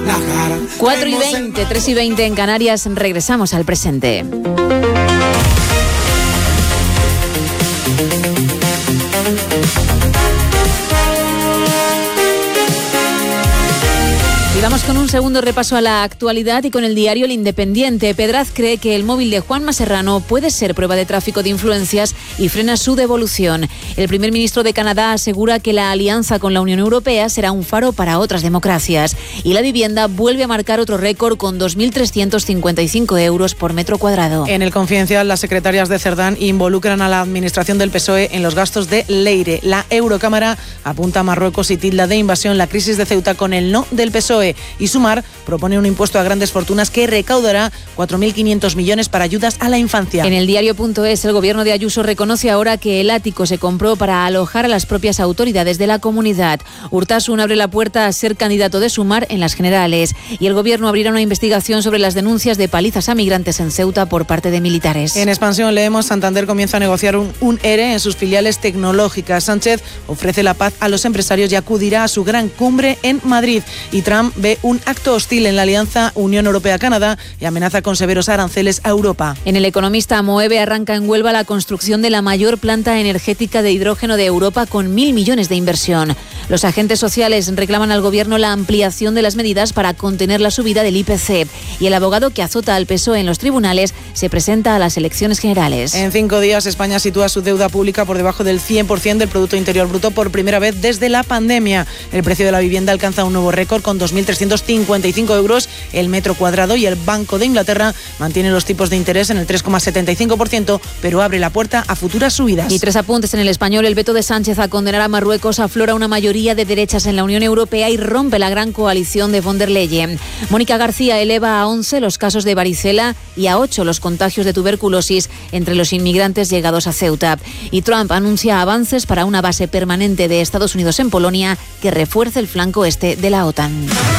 4:20, 3:20 en Canarias, regresamos al presente. Y vamos con un segundo repaso a la actualidad y con el diario El Independiente. Pedraz cree que el móvil de Juanma Serrano puede ser prueba de tráfico de influencias y frena su devolución. El primer ministro de Canadá asegura que la alianza con la Unión Europea será un faro para otras democracias. Y la vivienda vuelve a marcar otro récord con 2.355 euros por metro cuadrado. En El Confidencial, las secretarias de Cerdán involucran a la administración del PSOE en los gastos de Leire. La Eurocámara apunta a Marruecos y tilda de invasión la crisis de Ceuta con el no del PSOE. Y Sumar propone un impuesto a grandes fortunas que recaudará 4.500 millones para ayudas a la infancia. En el diario.es, el gobierno de Ayuso reconoce ahora que el ático se compró para alojar a las propias autoridades de la comunidad. Urtasun abre la puerta a ser candidato de Sumar en las generales. Y el gobierno abrirá una investigación sobre las denuncias de palizas a migrantes en Ceuta por parte de militares. En Expansión leemos: Santander comienza a negociar un ERE en sus filiales tecnológicas. Sánchez ofrece la paz a los empresarios y acudirá a su gran cumbre en Madrid. Y Trump ve un acto hostil en la alianza Unión Europea-Canadá y amenaza con severos aranceles a Europa. En El Economista, Moeve arranca en Huelva la construcción de la mayor planta energética de hidrógeno de Europa con 1.000 millones de inversión. Los agentes sociales reclaman al gobierno la ampliación de las medidas para contener la subida del IPC. Y el abogado que azota al PSOE en los tribunales se presenta a las elecciones generales. En 5 días, España sitúa su deuda pública por debajo del 100% del Producto Interior Bruto por primera vez desde la pandemia. El precio de la vivienda alcanza un nuevo récord con 2.355 euros el metro cuadrado y el Banco de Inglaterra mantiene los tipos de interés en el 3,75%, pero abre la puerta a futuras subidas. Y 3 apuntes en El Español. El veto de Sánchez a condenar a Marruecos aflora una mayoría de derechas en la Unión Europea y rompe la gran coalición de von der Leyen. Mónica García eleva a 11 los casos de varicela y a 8 los contagios de tuberculosis entre los inmigrantes llegados a Ceuta. Y Trump anuncia avances para una base permanente de Estados Unidos en Polonia que refuerce el flanco este de la OTAN.